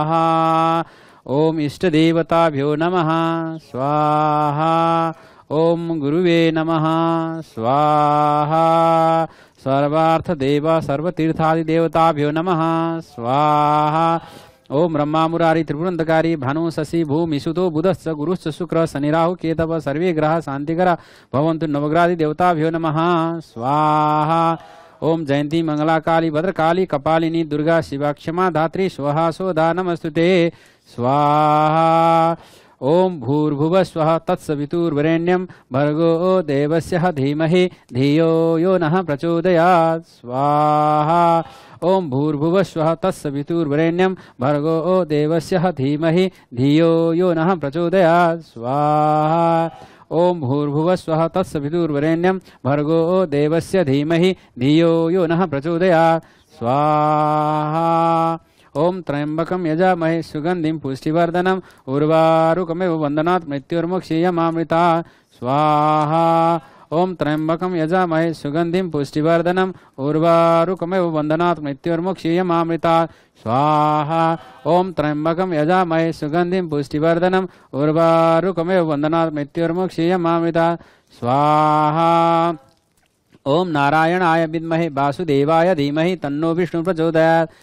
ओम इष्टदेवताभ्यो नमः स्वाहा। ओम गुरुवे नमः स्वाहा। सर्वार्थदेव सर्वतीर्थादिदेवताभ्यो नमः स्वाहा। ओम ब्रह्मा मुरारी त्रिपुरंतकारी भानु शशि भूमि सुतो बुधश्च गुरुश्च शुक्र शनि राहु केतव सर्वे ग्रह शांतिकरा भवन्तु नवग्रहादि देवताभ्यो नमः स्वाहा। ओम जयंती मंगला काली भद्रकाली कपालिनी दुर्गा शिवा क्षमा धात्री स्वाहा सोदा नमस्तुते स्वाहा। ओम भूर्भुवः स्वः तत्सवितुर्वरेण्यं भर्गो देवस्य धीमहि धियो यो नः प्रचोदयात् स्वाहा। ओम भूर्भुवः स्वः तत्सवितुर्वरेण्यं भर्गो देवस्य धीमहि धियो यो नः प्रचोदयात् स्वाहा। ओम भूर्भुवः स्वः तत्सवितुर्वरेण्यं भर्गो देवस्य धीमहि धियो यो नः प्रचोदयात् स्वाहा। ओम त्र्यंबकं यजामहे सुगंधिं पुष्टिवर्धनम् उर्वारुकमेव वन्दनात् मृत्युर्मुक्षीयमामृतात् स्वाहा। ओम त्र्यंबकं यजामहे सुगंधिं पुष्टिवर्धनम् उर्वारुकमेव वन्दनात् मृत्युर्मुक्षीयमामृतात् स्वाहा। ओम त्र्यंबकं यजामहे सुगंधिं पुष्टिवर्धनम् उर्वारुकमेव वन्दनात् मृत्युर्मुक्षीयमामृतात् स्वाहा। ओम नारायणाय विद्महे वासुदेवाय धीमहि तन्नो विष्णु प्रचोदयात्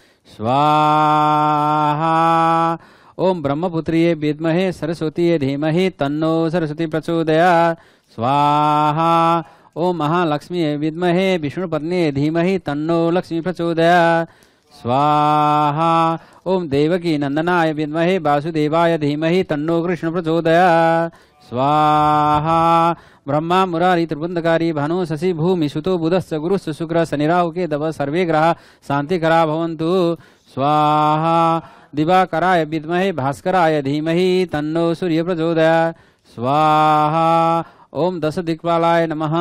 स्वाहा। ओम ब्रह्मपुत्रिये विद्महे सरस्वतीये धीमहि तन्नो सरस्वती प्रचोदयात् स्वाहा। ओम महालक्ष्मीये विद्महे विष्णुपत्न्ये धीमहि तन्नो लक्ष्मी प्रचोदयात् स्वाहा। ओम देवकी नंदनाय विद्महे वासुदेवाय धीमहि तन्नो कृष्ण प्रचोदयात् स्वाहा। ब्रह्मा मुरारी त्रिपुरंतकारी भानु शशि भूमि सुतो बुधश्च गुरुश्च शुक्र शनि राहु केतव सर्वे ग्रहा शांतिकरा भवन्तु स्वाहा। दिवाकराय विद्महे भास्कराय धीमहि तन्नो सूर्य प्रचोदयात् स्वाहा। ओम दश दिक्पालाय नमः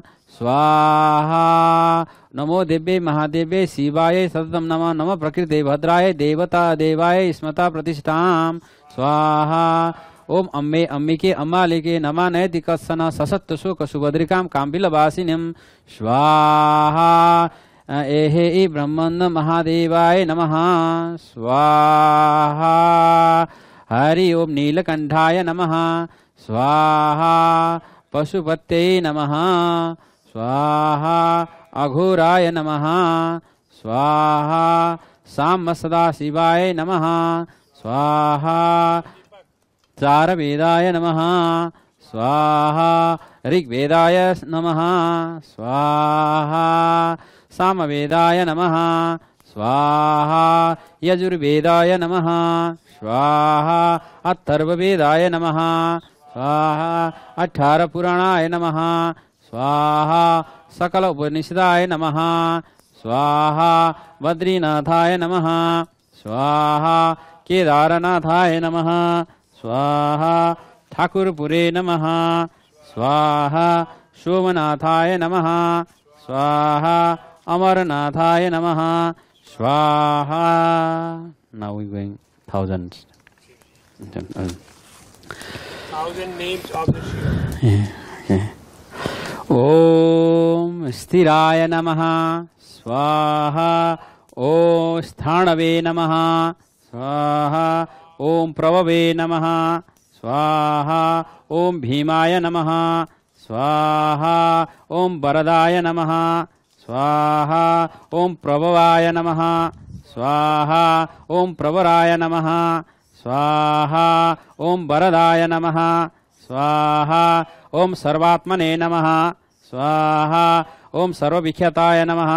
स्वाहा। नमो देव्ये महादेव्ये शिवाय सततं नमः। नमः प्रकृते भद्राय देवता देवाय स्मता प्रतिष्ठां स्वाहा। ओम अम्मे अम्बिके अम्बालिके नमः नैतिकस्सन सशक्त शोक सुभद्रिकां काम्बिलवासिनीं स्वाहा। एहे ब्रह्मन् महादेवाय नमः स्वाहा। हरि ओम नीलकंठाय नमः स्वाहा। पशुपत्यै नमः स्वाहा। अघोराय नमः स्वाहा। साम सदाशिवाय नमः स्वाहा। चारवेदाय नमः स्वाहा। ऋग्वेदाय नमः स्वाहा। सामवेदाय नमः स्वाहा। यजुर्वेदाय नमः स्वाहा। अथर्ववेदाय नमः स्वाहा। 18 पुराणाय नमः स्वाहा। सकल उपनिषदाय नमः स्वाहा। बद्रीनाथाय नमः स्वाहा। केदारनाथाय नमः स्वाहा। ठाकुरपुरे नमः स्वाहा। सोमनाथाय नमः स्वाहा। अमरनाथाय नमः स्वाहा। Now we going thousands. 1,000 names of the Shiva. ओम स्थिराय नमः स्वाहा। ओम स्थाणवे नमः स्वाहा। ओम प्रभवे नमः स्वाहा। ओम भीमाय नमः स्वाहा। ओम वरदाय नमः स्वाहा। ओम प्रभवाय नमः स्वाहा। ओम प्रवराय नमः स्वाहा। ओम वरदाय नमः स्वाहा। ओम सर्वात्मने नमः स्वाहा। ओम सर्वविख्याताय नमः।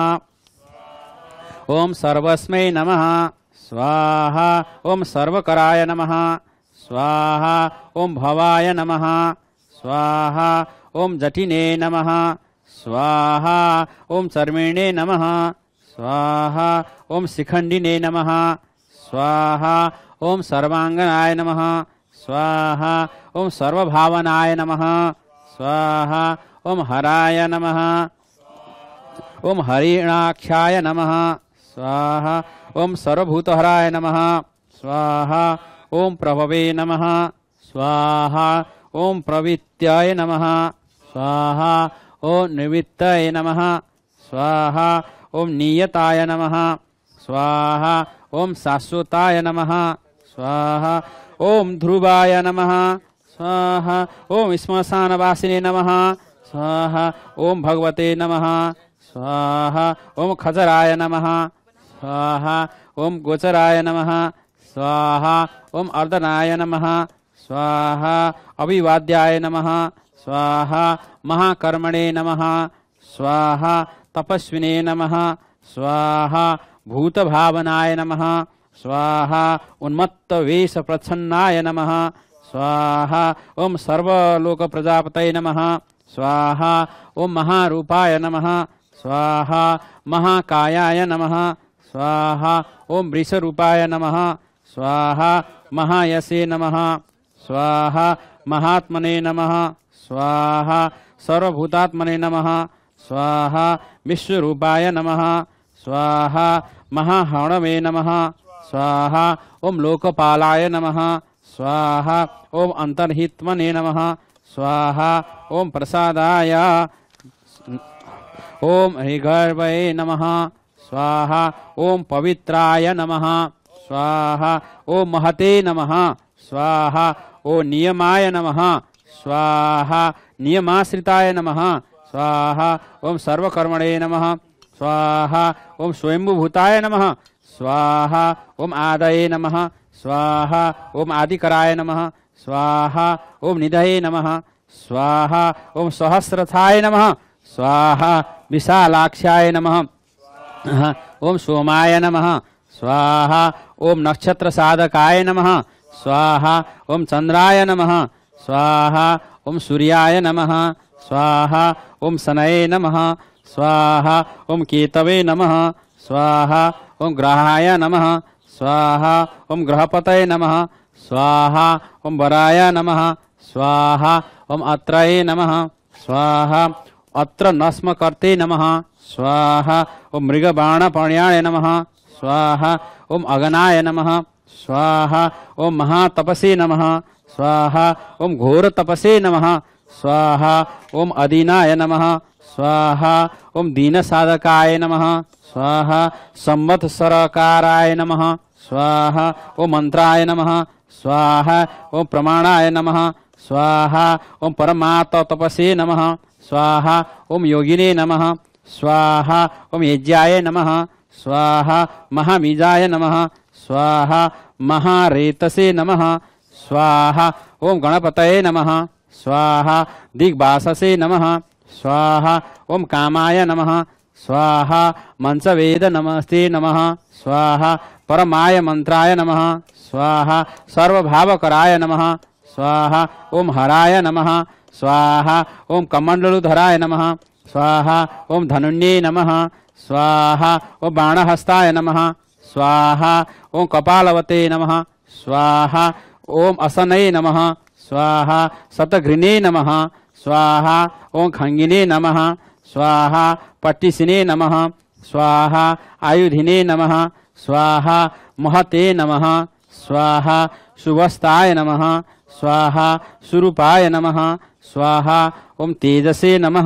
ओम सर्वस्मै नमः स्वाहा। ओम सर्वकराय नमः स्वाहा। ओम भवाय नमः स्वाहा। ओम जटिने नमः स्वाहा। ओम चर्मिणे नमः स्वाहा। ओम शिखंडिने नमः स्वाहा। ओम सर्वांगनाय नमः स्वाहा। ओम सर्वभावनाय नमः स्वाहा। ओम हराय नमः। ओम हरिणाक्षाय नमः स्वाहा। ओम सर्वभूतहराय नमः स्वाहा। ओम प्रभवे नमः स्वाहा। ओम प्रवित्याय नमः स्वाहा। ओम निवृत्ताय नमः स्वाहा। ओम नियताय नमः स्वाहा। ओम शाश्वताय नमः स्वाहा ओम ध्रुवाय नमः स्वाहा ओम श्मशानवासिने नमः स्वाहा ओम भगवते नमः स्वाहा ओम खजराय नमः स्वाहा ओम गोचराय नमः स्वाहा ओम अर्धनाय नमः स्वाहा अभिवाद्याय नमः स्वाहा महाकर्मणे नमः स्वाहा तपस्विने नमः स्वाहा भूतभावनाय नमः स्वाहा उन्मत्तवेश प्रच्छन्नाय नमः स्वाहा ओम सर्वलोक प्रजापतये नमः स्वाहा ओम महारूपाय नमः स्वाहा महाकायाय नमः स्वाहा ओम वृषरूपाय नमः स्वाहा महायसे नमः स्वाहा महात्मने नमः स्वाहा सर्वभूतात्मने नमः स्वाहा विश्वरूपाय नमः स्वाहा महाहणवे नमः स्वाहा ओम लोकपालाय नमः स्वाहा ओम अंतर्हित्मने नमः स्वाहा ओम प्रसादाय ओम हरिगर्भये नमः स्वाहा ओम पवित्राय नमः स्वाहा ओम महते नमः स्वाहा ओम नियमाय नमः स्वाहा नियमाश्रिताय नमः स्वाहा ओम सर्वकर्मणे नमः स्वाहा ओम स्वयंभूताय नमः स्वाहा ओम आदये नमः स्वाहा ओम आदिकराय नमः स्वाहा ओम निधये नमः स्वाहा ओम सहस्रथाय नमः स्वाहा विशालाक्षाय नमः ओम सोमाय नमः स्वाहा ओम नक्षत्र साधकाय नमः स्वाहा ओम चंद्राय नमः स्वाहा ओम सूर्याय नमः स्वाहा ओम शनये नमः स्वाहा ओम केतवे नमः स्वाहा ओम ग्रहाय नमः स्वाहा ओम ग्रहपतये नमः स्वाहा ओम वराय नमः स्वाहा ओम अत्रये नमः स्वाहा अत्र नस्मकर्ते नमः स्वाहा ओम मृगबाणपर्ण्याय नमः स्वाहा ओम अगनाय नमः स्वाहा ओम महातपसे नमः स्वाहा ओम घोर तपसे नमः स्वाहा ओम अदीनाय नमः स्वाहा ओम दीनसाधकाय नमः स्वाहा संवत्सरकाराय नमः स्वाहा ओम मंत्राय नमः स्वाहा ओम प्रमाणाय नमः स्वाहा ओम परमात्म तपसे नमः स्वाहा ओम योगिने नमः स्वाहा ओम यज्ञाय नमः स्वाहा महामीजाय नमः स्वाहा महारेतसे नमः स्वाहा ओम गणपतये नमः स्वाहा दिग्वाससे नमः स्वाहा ओम कामाय नमः स्वाहा मंसवेद नमस्ते नमः स्वाहा परमाय मंत्राय नमः स्वाहा सर्वभावकराय नमः स्वाहा ओम हराय नमः स्वाहा ओम कमंडलुधराय नमः स्वाहा ओम धनुन्ये नमः स्वाहा ओम बाणहस्ताय नमः स्वाहा ओम कपालवते नमः स्वाहा ओम असनये नमः स्वाहा शतघ्निने नमः स्वाहा ओम खंगिने नमः स्वाहा पट्टिसिने नमः स्वाहा आयुधिने नमः स्वाहा महते नमः स्वाहा शुभस्ताय नमः स्वाहा स्वरूपाय नमः स्वाहा ओम तेजसे नमः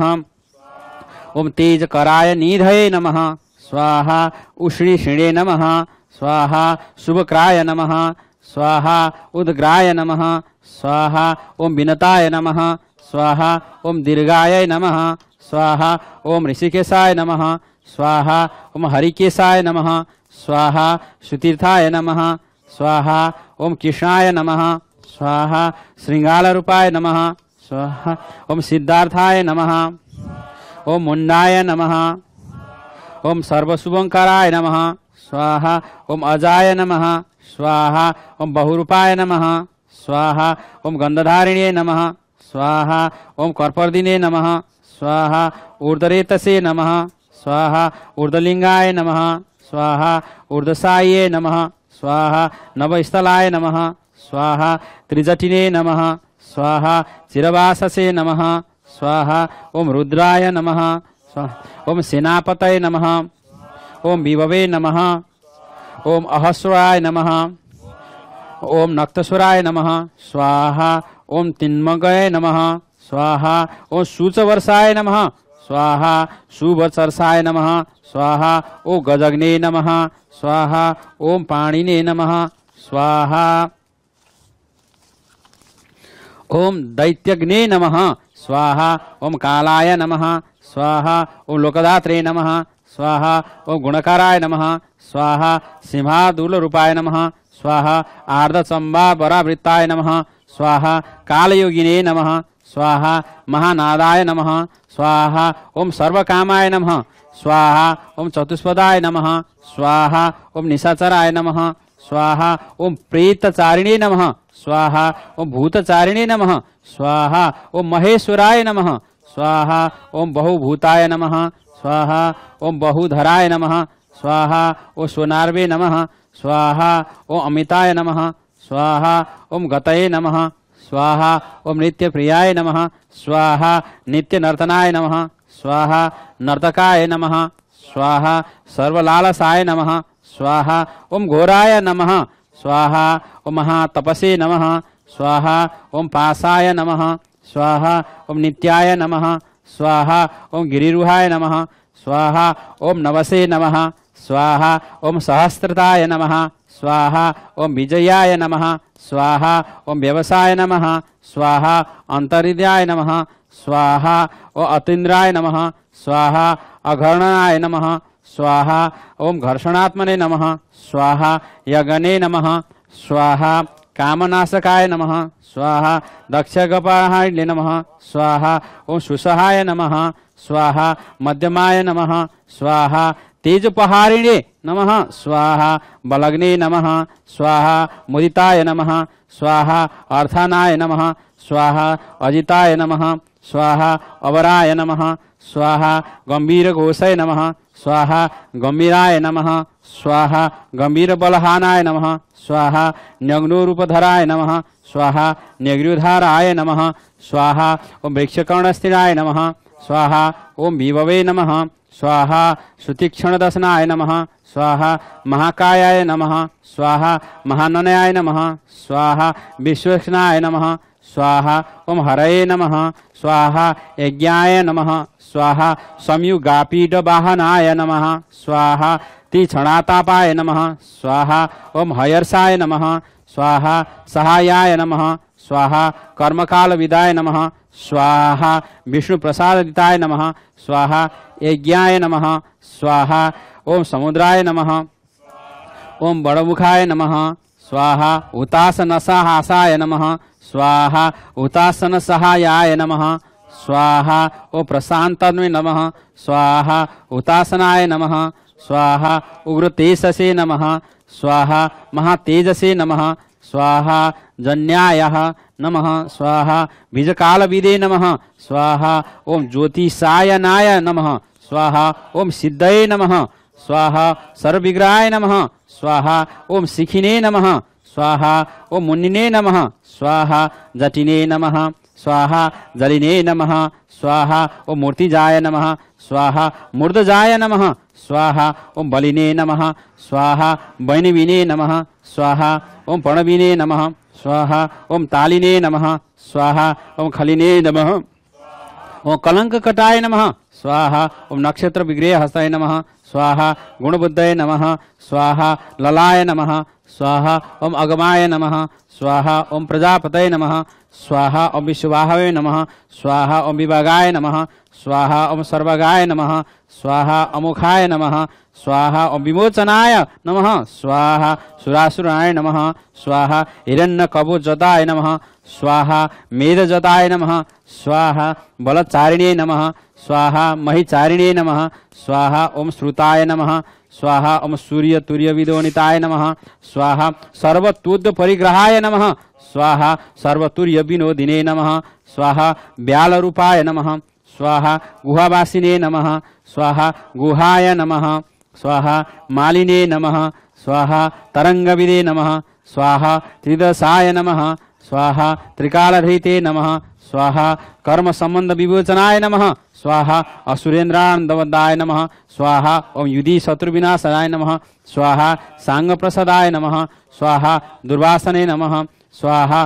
ओम तेजकराय निधये नमः स्वाहा उष्णीषिणे नमः स्वाहा शुभक्राय नमः स्वाहा उद्ग्राय नमः स्वाहा ओम विनताय नमः स्वाहा ओम दीर्घाय नमः स्वाहा ओम ऋषिकेशाय नमः स्वाहा ओम हरिकेशाय नमः स्वाहा सुतीर्थाय नमः स्वाहा ओम कृष्णाय नमः स्वाहा श्रृंगालरूपाय नमः स्वाहा ओम सिद्धार्थाय नमः ओम मुंडाय नमः ओम सर्वशुभंकराय नमः स्वाहा ओम अजाय नमः स्वाहा ओम बहुरूपाय नमः स्वाहा ओम गंधधारिणे नमः स्वाहा ओम कर्पर्दिने नमः स्वाहा ऊर्ध्वरेतसे नमः स्वाहा ऊर्ध्वलिंगाय नमः स्वाहा ऊर्ध्वसाये नमः स्वाहा नवस्थलाय नमः स्वाहा त्रिजटिने नमः स्वाहा चिरवाससे नमः स्वाहा ओम रुद्राय नमः ओम सेनापतये नमः ओम विभवे नमः ओम अहस्राय नमः ओम नक्तस्वराय नमः स्वाहा ओम तिन्मगये नमः स्वाहा ओम सूचवर्षाय नमः स्वाहा शुभचर्षाय नमः स्वाहा ओम गजग्ने नमः स्वाहा ओम पाणिने नमः स्वाहा ओम दैत्यग्ने नमः स्वाहा ओम कालाय नमः स्वाहा ओम लोकदात्रे नमः स्वाहा ओम गुणकाराय नमः स्वाहा सिंहादूल रूपाय नमः स्वाहा आर्धचंबाबरावृत्ताय नमः स्वाहा कालयोगिने नमः स्वाहा महानादाय नमः स्वाहा ओम सर्वकामाय नमः स्वाहा ओम चतुष्पदाय नमः स्वाहा ओम निशाचराय नमः स्वाहा ओम प्रेतचारिणे नमः स्वाहा ओम भूतचारिणे नमः स्वाहा ओम महेश्वराय नमः स्वाहा ओम बहुभूताय नमः स्वाहा ओम बहुधराय नमः स्वाहा ओम सोनार्वे नमः स्वाहा ओम अमिताय नमः स्वाहा ओम गतये नमः स्वाहा ओम नित्यप्रियाय नमः स्वाहा नित्यनर्तनाय नमः स्वाहा नर्तकाय नमः स्वाहा सर्वलालसाय नमः स्वाहा ओम घोराय नमः स्वाहा ओम महातपसे नमः स्वाहा ओम पासाय नमः स्वाहा ओम नित्याय नमः स्वाहा ओम गिरिरुहाय नमः स्वाहा ओम नवसे नमः स्वाहा ओम सहस्रताय नमः स्वाहा ओम विजयाय नमः स्वाहा ओम व्यवसाय नमः स्वाहा अंतरिद्याय नमः स्वाहा ओम अतीन्द्राय नमः स्वाहा अघर्णनाय नमः स्वाहा ओम घर्षणात्मने नमः स्वाहा यगने नमः स्वाहा कामनाशकाय नमः स्वाहा दक्षगपाहाय नमः स्वाहा ओम सुसहाय नमः स्वाहा मध्यमाय नमः स्वाहा तेजपहारिणे नमः स्वाहा बलग्ने नमः स्वाहा मुदिताय नमः स्वाहा अर्थानाय नमः स्वाहा अजिताय नमः स्वाहा अवराय नमः स्वाहा गंभीरघोषाय नमः स्वाहा गंभीराय नमः स्वाहा गंभीरबलहानाय नमः स्वाहा न्यग्नोरूपधराय नमः स्वाहा न्यग्रुधाराय नमः स्वाहा ओम वृक्षकर्णस्थिराय नमः स्वाहा ओम विभवे नमः स्वाहा श्रुतिक्षणदशनाय नमः स्वाहा महाकायाय नमः स्वाहा महाननयाय नमः स्वाहा विश्वक्षणाय नमः स्वाहा ओम हरये नमः स्वाहा यज्ञाय नमः स्वाहा संयुगापीडवाहनाय नमः स्वाहा तीक्षणातापाय नमः स्वाहा ओम हयर्षाय नमः स्वाहा सहायाय नमः स्वाहा कर्मकालविदाय नमः स्वाहा विष्णुप्रसादिताय नमः स्वाहा यज्ञाय नमः स्वाहा ओम समुद्राय नमः ओम बड़मुखाय नमः स्वाहा हुतासनसहासाय नमः स्वाहा हुतासनसहायाय नमः स्वाहा ओम प्रशांतन्वे नमः स्वाहा हुतासनाय नमः स्वाहा उग्रतेजसे नमः स्वाहा महातेजसे नमः स्वाहा जन्यायः नमः स्वाहा बीजकालविदे नमः स्वाहा ओम ज्योतिषायनाय नमः स्वाहा ओम सिद्धये नमः स्वाहा सर्वविग्रहाय नमः स्वाहा ओम शिखिने नमः स्वाहा ओम मुनिने नमः स्वाहा जटिने नमः स्वाहा जलिने नमः स्वाहा ओम मूर्तिजाय नमः स्वाहा मूर्धजाय नमः स्वाहा ओम बलिने नमः स्वाहा वैनविने नमः स्वाहा ओम प्रणविने नमः स्वाहा ओम तालिने नमः स्वाहा ओम खलिने नमः ओम कलंक कटाय नमः स्वाहा ओम नक्षत्र विग्रह हस्ताय नमः स्वाहा गुणबुद्धये नमः स्वाहा ललाय नमः स्वाहा ओम अगमाय नमः स्वाहा ओम प्रजापतये नमः स्वाहा ओम विश्ववाहवे नमः स्वाहा ओम विभागाय नमः स्वाहा ओम सर्वगाय नमः स्वाहा अमुखाय नमः स्वाहा ओम विमोचनाय नमः स्वाहा सुरासुराय नमः स्वाहा हिरण्यकवचजटाय नमः स्वाहा मेधजटाय नमः स्वाहा बलचारिणे नमः स्वाहा महिचारिणे नमः स्वाहा ओम श्रुताय नमः स्वाहा ओम सूर्य तुर्य विदोनिताय नमः स्वाहा सर्वतुद्ध परिग्रहाय नमः स्वाहा सर्वतुर्य विनोदिने नमः स्वाहा व्यालरूपाय नमः स्वाहा गुहावासिने नमः स्वाहा गुहाय नमः स्वाहा मालिने नमः स्वाहा तरंगविदे नमः स्वाहा त्रिदशाय नमः स्वाहा त्रिकालरहिते नमः स्वाहा कर्म संबंध विमोचनाय नमः स्वाहा असुरेन्द्रानंदवदाय नमः स्वाहा ओम युधि शत्रु विनाशाय नमः स्वाहा सांग प्रसादाय नमः स्वाहा दुर्वासने नमः स्वाहा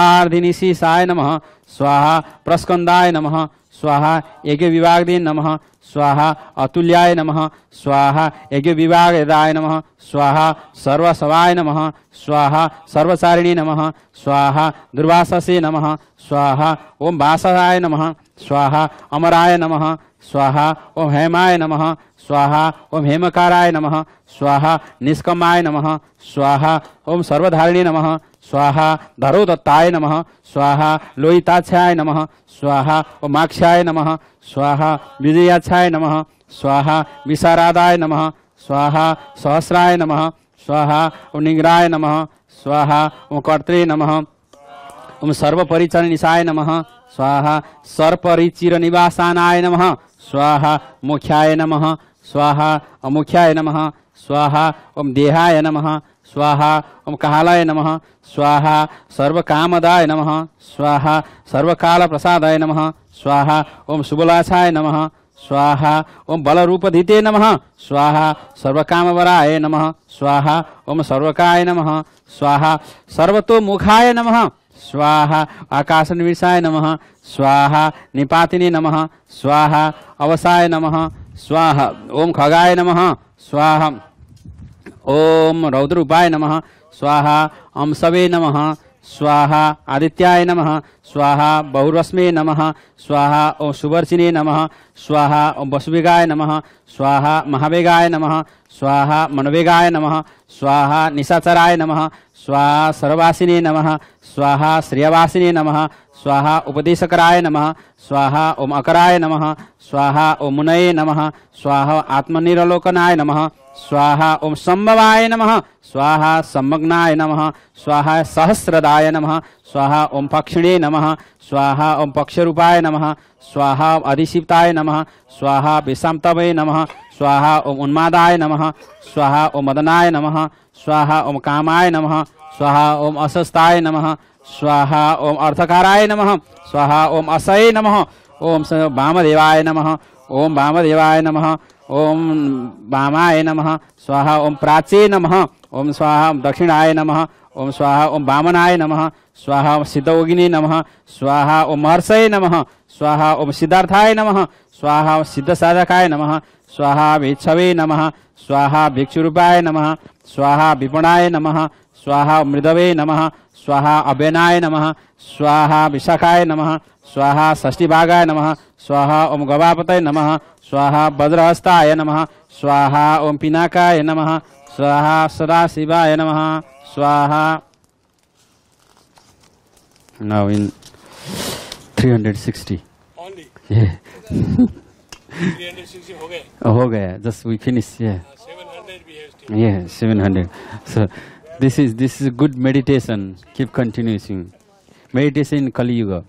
सर्वार्धिनिशीसाय नमः स्वाहा प्रस्कंदाय नमः स्वाहा एक विभागदे नमः स्वाहा अतुल्याय नमः स्वाहा यज्ञ विभागदाय नमः स्वाहा सर्वसवाय नमः स्वाहा सर्वचारिणी नमः स्वाहा दुर्वाससे नमः स्वाहा ओम वासराय नमः स्वाहा अमराय नमः स्वाहा ओम हेमाय नमः स्वाहा ओम हेमकाराय नमः स्वाहा निष्कमाय नमः स्वाहा ओम सर्वधारिणी नमः स्वाहा धरोदत्ताय नमः स्वाहा लोहिताक्षाय नमः स्वाहा ओम माक्षाय नमः स्वाहा विजयाक्षाय नमः स्वाहा विशारादाय नमः स्वाहा सहस्राय नमः स्वाहा ओम निग्राय नमः स्वाहा ओम कर्त्रे नमः ओम सर्वपरिचर निशाय नमः स्वाहा सर्वपरिचिर निवासानाय नमः स्वाहा मुख्याय नमः स्वाहा अमुख्याय नमः स्वाहा ओम देहाय नमः स्वाहा ओम कालाय नमः स्वाहा सर्वकामदाय नमः स्वाहा सर्वकाल प्रसादाय नमः स्वाहा ओम शुभलासाय नमः स्वाहा ओम बलरूपधिते नमः स्वाहा सर्वकामवराय नमः स्वाहा ओम सर्वकाय नमः स्वाहा सर्वतोमुखाय नमः स्वाहा आकाशनिविशाय नमः स्वाहा निपातिने नमः स्वाहा अवसाय नमः स्वाहा ओम खगाय नमः स्वाहा ओम रौद्रूपाय नमः स्वाहा अंशवे नमः स्वाहा आदित्याय नमः स्वाहा बहुरश्मे नमः स्वाहा ओम सुवर्चिने नमः स्वाहा ओम वसुवेगाय नमः स्वाहा महावेगाय नमः स्वाहा मनवेगाय नमः स्वाहा निशाचराय नमः स्वाहा सर्ववासिने नमः स्वाहा श्रेयवासिने नमः स्वाहा उपदेशकराय नमः स्वाहा ओम अकराय नमः स्वाहा ओम मुनये नमः स्वाहा आत्मनिरलोकनाय नमः स्वाहा ओम संभवाय नमः स्वाहा सम्मग्नाय नमः स्वाहा सहस्रदाय नमः स्वाहा ओम पक्षिणे नमः स्वाहा ओम पक्षरूपाय नमः स्वाहा अधिशिप्ताय नमः स्वाहा विषामतवे नमः स्वाहा ओम उन्मादाय नमः स्वाहा ओम मदनाय नमः स्वाहा ओम कामाय नमः स्वाहा ओम असस्ताय नमः स्वाहा ओम अर्थकाराय नमः स्वाहा ओम असये नमः ओम वामदेवाय नमः ओम वामदेवाय नमः ओम वामाय नमः स्वाहा ओम प्राचे नमः ओम स्वाहा ओम दक्षिणाय नमः ओम स्वाहा ओम वामनाय नमः स्वाहा ओम सिद्धयोगिने नमः स्वाहा ओम महर्षये नमः स्वाहा ओम सिद्धार्थाय नमः स्वाहा ओम सिद्धसाधकाय नमः स्वाहा भिक्षवे नमः स्वाहा भिक्षुरूपाय नमः स्वाहा विपणाय नमः स्वाहा मृदवे नमः स्वाहा अभ्यनाय नमः स्वाहा विशाखाय नमः स्वाहा षष्ठीभागाय नमः स्वाहा ओम गवापतये नमः स्वाहा वज्रहस्ताय नमः स्वाहा ओम पिनाकाय नमः स्वाहा सदाशिवाय नमः स्वाहा. Now in 360. Only. Yeah. 360 हो गए. हो गया. Just we finish. Yeah. 700 we have still. Yeah, 700. So this is a good meditation. Keep continuing. Meditation in Kali Yuga.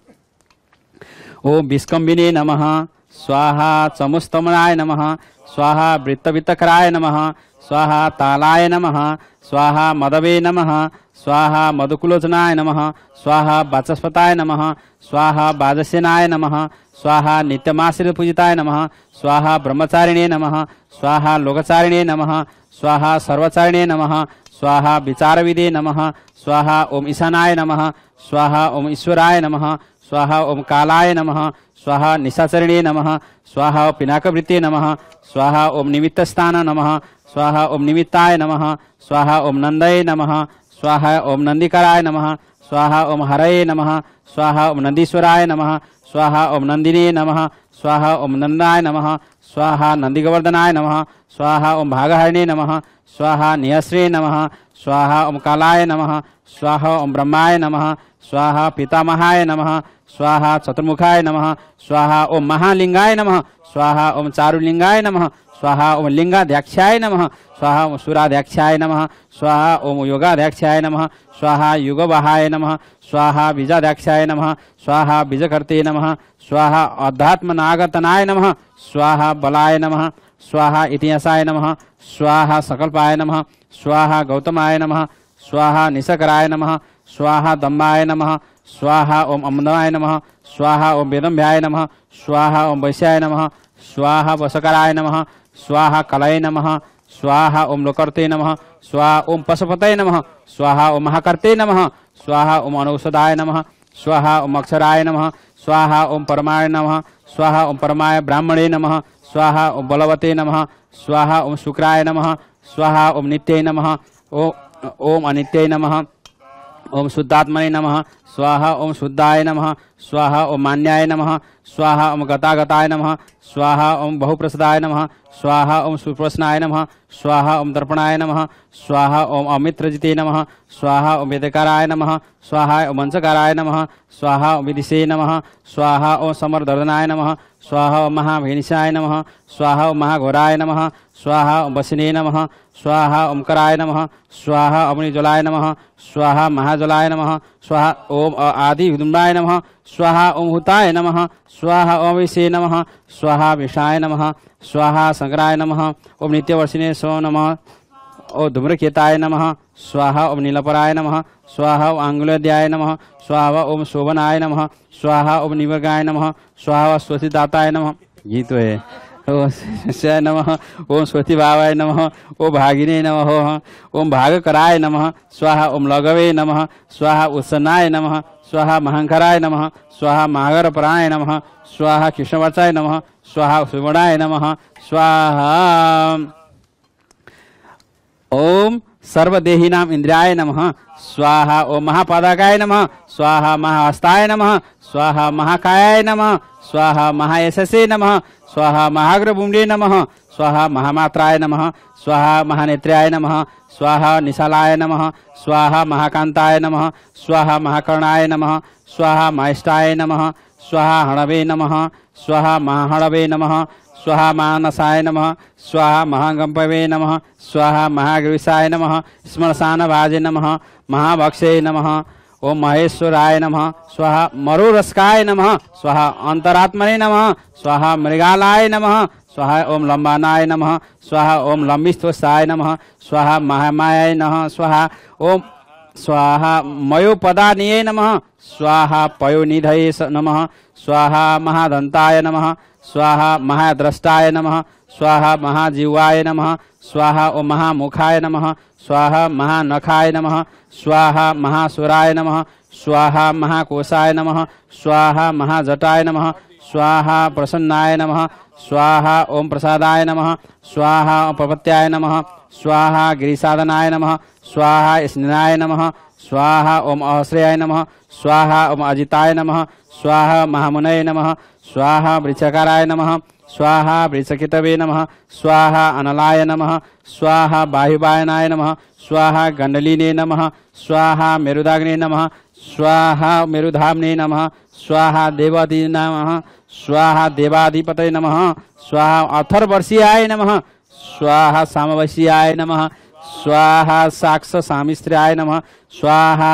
ओम विस्कम्बिने नमः स्वाहा चमुस्तमनाय नमः स्वाहा वृत्तवित्तकराय नमः स्वाहा तालाय नमः स्वाहा मदवे नमः स्वाहा मधुकुलोचनाय नमः स्वाहा वाचस्पताय नमः स्वाहा वाजसेनाय नमः स्वाहा नित्यमाश्रित पूजिताय नमः स्वाहा ब्रह्मचारिणे नमः स्वाहा लोकचारिणे नमः स्वाहा सर्वचारिणे नमः स्वाहा विचारविदे नमः स्वाहा ओम ईशानाय नमः स्वाहा ओम ईश्वराय नमः स्वाहा ओम कालाय नमः स्वाहा निशाचरिणे नमः स्वाहा ओम पिनाकवृत्ते नमः स्वाहा ओम निमित्तस्थान नमः स्वाहा ओम निमित्ताय नमः स्वाहा ओम नंदये नमः स्वाहा ओम नंदिकराय नमः स्वाहा ओम हरये नमः स्वाहा ओम नंदीश्वराय नमः स्वाहा ओम नंदिने नमः स्वाहा ओम नंदाय नमः स्वाहा नंदिगवर्धनाय नमः स्वाहा ओम भागहरिणे नमः स्वाहा नियश्रे नमः स्वाहा ओम कालाय नमः स्वाहा ओम ब्रह्माय नमः स्वाहा पितामहाय नमः स्वाहा चतुर्मुखाय नमः स्वाहा ओम महालिंगाय नमः स्वाहा ओम चारुलिंगाय नमः स्वाहा ओम लिंगाध्यक्षाय नमः स्वाहा ओम सुराध्यक्षाय नमः स्वाहा ओम योगाध्यक्षाय नमः स्वाहा युगवाहाय नमः स्वाहा बीजाध्यक्षाय नमः स्वाहा बीजकर्ते नमः स्वाहा अध्यात्मनागतनाय नमः स्वाहा बलाय नमः स्वाहा इतिहासाय नमः स्वाहा सकल्पाय नमः स्वाहा गौतमाय नमः स्वाहा निशकराय नमः स्वाहा दम्बाय नमः स्वाहा ओम अमदाय नमः स्वाहा ओम वेदम्भ्याय नमः स्वाहा ओम वैश्याय नमः स्वाहा वशकराय नमः स्वाहा कलये नमः स्वाहा ओम लोकर्ते नमः स्वाहा ओम पशुपतये नमः स्वाहा ओम महाकर्ते नमः स्वाहा ओम अनौषधाय नमः स्वाहा ओम अक्षराय नमः स्वाहा ओम परमाय नमः स्वाहा ओम परमाय ब्राह्मणे नमः स्वाहा ओम बलवते नमः स्वाहा ओम शुक्राय नमः स्वाहा ओम नित्यै नमः ओम अनित्यै नमः ओम शुद्धात्मने नमः स्वाहा ओम शुद्धाय नमः स्वाहा ओम मान्याय नमः स्वाहा ओम गतागताय नमः स्वाहा ओम बहुप्रसादाय नमः स्वाहा ओम सुप्रसन्नाय नमः स्वाहा ओम दर्पणाय नमः स्वाहा ओम अमित्रजिते नमः स्वाहा ओम वेदकाराय नमः स्वाहा ओम वंशकाराय नमः स्वाहा ओम विदिशे नमः स्वाहा ओम समरदर्दनाय नमः स्वाहा ओम महाभेनिशाय नमः स्वाहा ओम महाघोराय नमः स्वाहा ओम वसिने नमः स्वाहा ओम कराय नमः स्वाहा अग्निज्वलाय नमः स्वाहा महाज्वलाय नमः स्वाहा ओम आदि विदुम्बाय नमः स्वाहा ओम हुताय नमः स्वाहा ओम विषे नमः स्वाहा विषाय नमः स्वाहा शंकराय नमः ओम नित्यवर्षिणे सो नमः ओम धूम्रकेताय नमः स्वाहा ओम नीलपराय नमः स्वाहा ओम आंगुलोद्याय नमः स्वाहा ओम शोभनाय नमः स्वाहा ओम निवर्गाय नमः स्वाहा स्वस्तिदाताय नमः। ये तो है। ओम शिष्याय नमः ओम स्वस्ति भावाय नमः ओम भागिने नमः ओम भागकराय नमः स्वाहा ओम लघवे नमः स्वाहा उत्सन्नाय नमः स्वाहा महंकराय नमः स्वाहा महागरपराय नमः स्वाहा कृष्णवत्साय नमः स्वाहा सुवर्णाय नमः स्वाहा ओम सर्वदेहिनाम इंद्रियाय नमः स्वाहा ओम महापादकाय नमः स्वाहा महाहस्ताय नमः स्वाहा महाकायाय नमः स्वाहा महायशसे नमः स्वाहा महाग्रभूम्ने नमः स्वाहा महामात्राय नमः स्वाहा महानेत्र्याय नमः स्वाहा निशालाय नमः स्वाहा महाकांताय नमः स्वाहा महाकर्णाय नमः स्वाहा माहिष्ठाय नमः स्वाहा हणवे नमः स्वाहा महाहणवे नमः स्वाहा मानसाय नमः स्वाहा महागंपवे नमः स्वाहा महाग्रीसाय नमः स्मरसानभाजे नमः महाभक्षे नमः ओम महेश्वराय नमः स्वाहा मरुरस्काय नमः स्वाहा अंतरात्मने नमः स्वाहा मृगालाय नमः स्वाहा ओम लंबानाय नमः स्वाहा ओम लंबिस्त्वसाय नमः स्वाहा महामायाय नमः स्वाहा ओम स्वाहा मयोपदानीय नमः स्वाहा पयोनिधये नमः स्वाहा महादंताय नमः स्वाहा महाद्रष्टाय नमः स्वाहा महाजीवाय नमः स्वाहा ओम महामुखाय नमः स्वाहा महानखाय नमः स्वाहा महासुराय नमः स्वाहा महाकोशाय नमः स्वाहा महाजटाय नमः स्वाहा प्रसन्नाय नमः स्वाहा ओम प्रसादाय नमः स्वाहा ओम प्रपत्याय नमः स्वाहा गिरिसाधनाय नमः स्वाहा स्निनाय नमः स्वाहा ओम अश्रयाय नमः स्वाहा ओम अजिताय नमः स्वाहा महामुनये नमः स्वाहा वृक्षकाराय नमः स्वाहा वृक्षकितवे नमः स्वाहा अनलाय नमः स्वाहा बाहुवायनाय नमः स्वाहा गंडलिने नमः स्वाहा मेरुदाग्ने नमः स्वाहा मेरुधाम्ने नमः स्वाहा देवादि नमः स्वाहा देवाधिपतये नमः स्वाहा अथर्वर्षीयाय नमः स्वाहा सामवशीयाय नमः स्वाहा साक्ष सामिस्त्र्याय नमः स्वाहा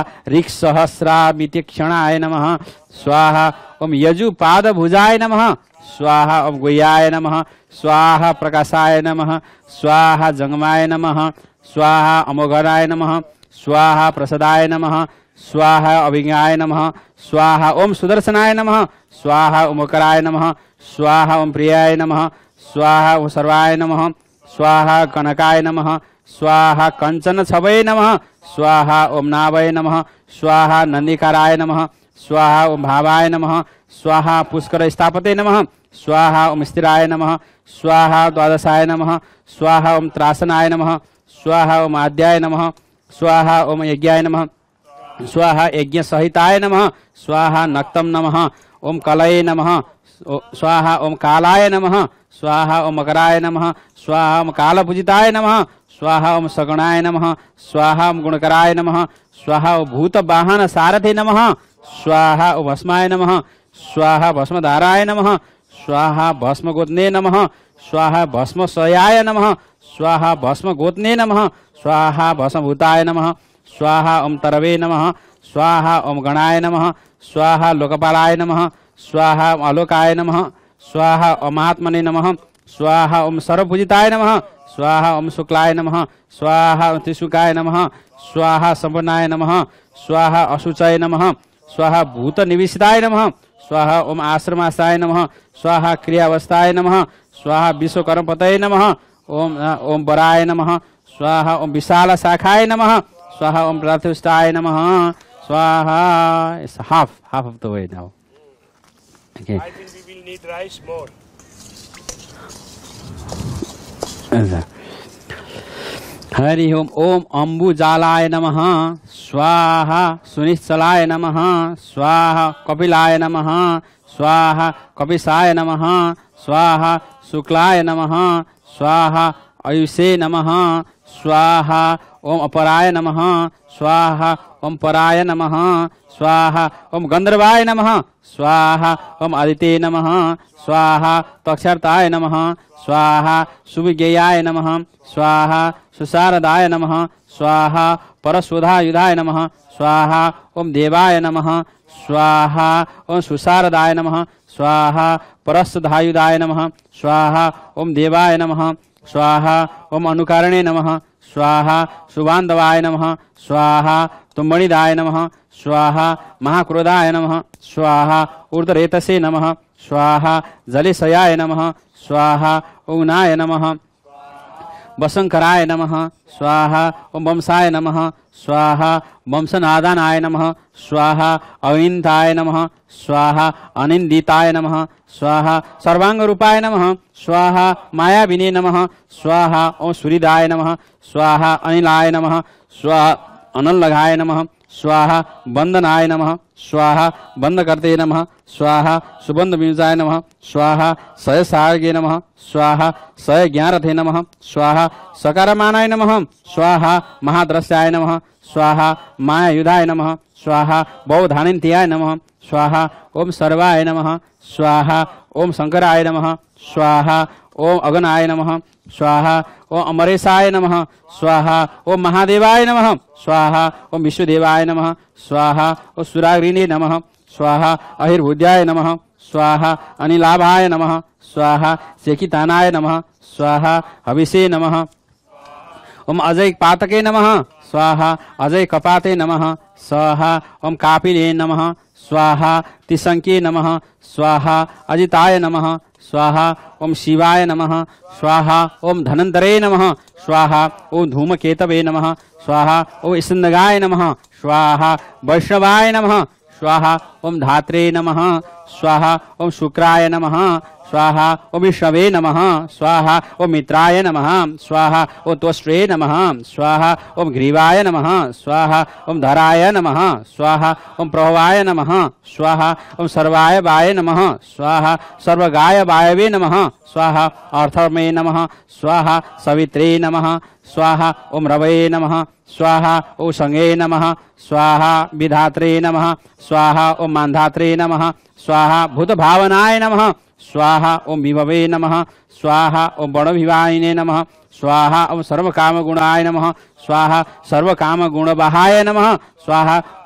ऋक्सहस्रामितिक्षणाय नमः स्वाहा ओम यजुपादभुजाय नमः स्वाहा ओम गुह्याय नमः स्वाहा प्रकाशाय नमः स्वाहा जंगमाय नमः स्वाहा अमोघराय नमः स्वाहा प्रसदाय नमः स्वाहा अभिज्ञाय नमः स्वाहा ओम सुदर्शनाय नमः स्वाहा ओम कराय नमः स्वाहा ओम प्रियाय नमः स्वाहा ओम सर्वाय नमः स्वाहा कनकाय नमः स्वाहा कंचन छवये नमः स्वाहा ओम नावय नमः स्वाहा नंदिकाराय नमः स्वाहा ओम भावाय नमः स्वाहा पुष्कर स्थापते नमः स्वाहा ओम स्थिराय नमः स्वाहा द्वादशाय नमः स्वाहा ओम त्रासनाय नमः स्वाहा ओम आद्याय नमः स्वाहा ओम यज्ञाय नमः स्वाहा यज्ञ सहिताय नमः स्वाहा नक्तम नमः ओम कलये नमः स्वाहा ओम कालाय नमः स्वाहा ओम मकराय नमः स्वाहा ओम कालपूजिताय नमः स्वाहा ओम सगुणाय नमः स्वाहा ओम गुणकराय नमः स्वाहा ओम भूतवाहन सारथे नमः स्वाहा ओम भस्माय नमः स्वाहा भस्मधाराय नमः स्वाहा भस्मगोत्ने नमः स्वाहा भस्मशयाय नमः स्वाहा भस्मगोत्ने नमः स्वाहा भस्मभूताय नमः स्वाहा ओम तरवे नमः स्वाहा ओम गणाय नमः स्वाहा लोकपालाय नमः स्वाहा ओम आलोकाय नमः स्वाहा ओम आत्मने नमः स्वाहा ओम सर्वपूजिताय नमः स्वाहा ओम शुक्लाय नमः स्वाहा ओम त्रिशुकाय नमः स्वाहा संपन्नाय नमः स्वाहा अशुचय नमः स्वाहा भूत निविष्टाय नमः स्वाहा ओम आश्रमासाय नमः स्वाहा क्रियावस्थाय नमः स्वाहा विश्वकर्मपतये नमः ओम ओम वराय नमः स्वाहा ओम विशाल शाखाय नमः स्वाहा ओम प्रातुष्टाय नमः स्वाहा. It's half of the way now. Okay. I think we will need rice more. Hari ओम। ओम अम्बुजालाय नमः स्वाहा। सुनिश्चलाय नमः स्वाहा। कपिलाय नमः स्वाहा। कपिशाय नमः स्वाहा। शुक्लाय नमः स्वाहा। आयुषे नमः स्वाहा। ओम अपराय नमः स्वाहा। ओम पराय नमः स्वाहा। ओम गंधर्वाय नमः स्वाहा। ओम आदित्य नमः स्वाहा। तक्षर्ताय नमः स्वाहा। सुविज्ञेयाय नमः स्वाहा। सुशारदाय नमः स्वाहा। परशोधायुधाय नमः स्वाहा। ओम देवाय नमः स्वाहा। ओम सुशारदाय नमः स्वाहा। परशोधायुधाय नमः स्वाहा। ओम देवाय नमः स्वाहा। ओम अनुकारणे नमः स्वाहा। शुभांधवाय नमः स्वाहा। तुम्बणिदाय नमः स्वाहा। महाक्रोधाय नमः स्वाहा। ऊर्ध्वरेतसे नमः स्वाहा। जलेशयाय नमः स्वाहा। उग्नाय नमः वसंकराय नमः स्वाहा। ओम वंशाय नमः स्वाहा। वंशनादानाय नमः स्वाहा। अविन्ताय नमः स्वाहा। अनिंदिताय नमः स्वाहा। सर्वांगरूपाय नमः स्वाहा। मायाविने नमः स्वाहा। ओम सूर्यदाय नमः स्वाहा। अनिलाय नमः स्वाहा। अनलघाय नमः स्वाहा। बंदनाय नमः स्वाहा। बंदकर्ते नमः स्वाहा। सुबंध विंजाय नमः स्वाहा। सयसार्गे नमः स्वाहा। सय ज्ञानरथे नमः स्वाहा। सकारमानाय नमः स्वाहा। महाद्रश्याय नमः स्वाहा। मायायुधाय नमः स्वाहा। बहुधानिन्त्याय नमः स्वाहा। ओम सर्वाय नमः स्वाहा। ओम शंकराय नमः स्वाहा। ओम अगनाय नमः स्वाहा। ओम अमरेशाय नमः स्वाहा। ओम महादेवाय नमः स्वाहा। ओम विश्वदेवाय नमः स्वाहा। ओम सुराग्रिणे नमः स्वाहा। अहिर्भुजाय नमः स्वाहा। अनिलाभाय नमः स्वाहा। सेकितानाय नमः स्वाहा। हविषे नमः। ओम अजय पातके नमः स्वाहा। अजय कपाते नमः स्वाहा। ओम कापिले नमः स्वाहा। तिशंके नमः स्वाहा। अजिताय नमः स्वाहा। ओम शिवाय नमः स्वाहा। ओम धनंतरे नमः स्वाहा। ओम धूमकेतवे नमः स्वाहा। ओम स्कंदगाय नमः स्वाहा। वैष्णवाय नमः स्वाहा। ओम धात्रे नमः स्वाहा। ओम शुक्राय नमः स्वाहा। ओम विष्णवे नमः स्वाहा। ओम मित्राय नमः स्वाहा। ओम त्वष्ट्रे नमः स्वाहा। ओम ग्रीवाय नमः स्वाहा। ओम धराय नमः स्वाहा। ओम प्रभवाय नमः स्वाहा। ओम सर्वाय वाय नमः स्वाहा। सर्वगाय वायवे नमः स्वाहा। अर्थमे नमः स्वाहा। सवित्रे नमः स्वाहा। ओम रवये नमः स्वाहा। ओम संगे नमः स्वाहा। विधात्रे नमः स्वाहा। ओम मान्धात्रे नमः स्वाहा। भूतभावनाय नमः स्वाहा। ओम विभवे नमः स्वाहा। ओम बड़भिवायिने नमः स्वाहा। ओम सर्वकामगुणाय नमः स्वाहा। सर्वकामगुणवहाय नमः स्वाहा।